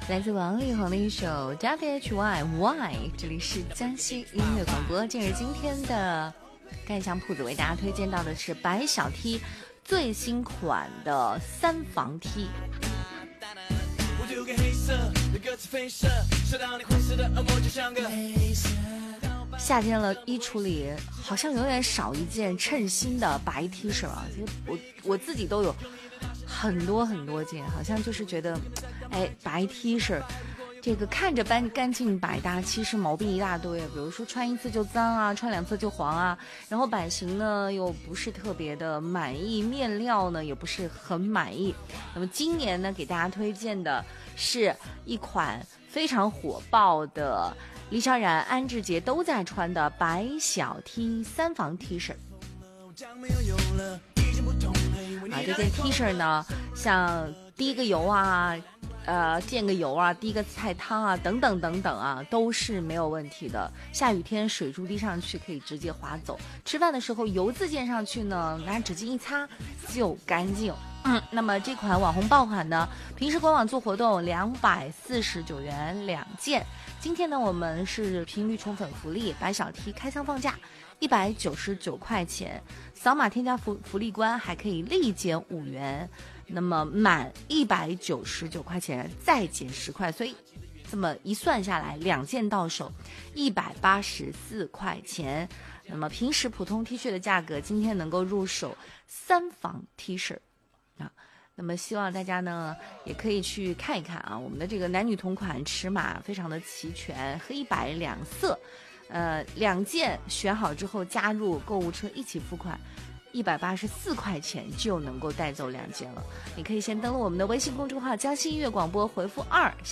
来自王力宏的一首 WHY， 这里是江西音乐广播。今天的盖香铺子为大家推荐到的是白小 T 最新款的3防 T。夏天了，衣橱里好像永远少一件称心的白 T 恤啊！其实我自己都有很多件，好像就是觉得，白 T 恤，这个看着干净百搭，其实毛病一大堆。比如说穿一次就脏啊，穿2次就黄啊，然后版型呢又不是特别的满意，面料呢也不是很满意。那么今年呢，给大家推荐的是一款非常火爆的李小冉、安志杰都在穿的白小 T 3防 T 恤。这件 T 恤呢，像滴个油啊，溅个油啊，滴个菜汤啊，等等啊，都是没有问题的。下雨天水珠滴上去可以直接划走，吃饭的时候油渍溅上去呢，拿纸巾一擦就干净。那么这款网红爆款呢，平时官网做活动249元2件。今天呢，我们是频率宠粉福利，白小 T 开仓放价199块钱，扫码添加福利官还可以立减5元，那么满199块钱再减10块，所以这么一算下来，2件到手184块钱。那么平时普通 T 恤的价格，今天能够入手3防 T 恤啊。那么希望大家呢也可以去看一看啊，我们的这个男女同款尺码非常的齐全，黑白2色，2件选好之后加入购物车一起付款，184块钱就能够带走2件了。你可以先登录我们的微信公众号江西音乐广播，回复2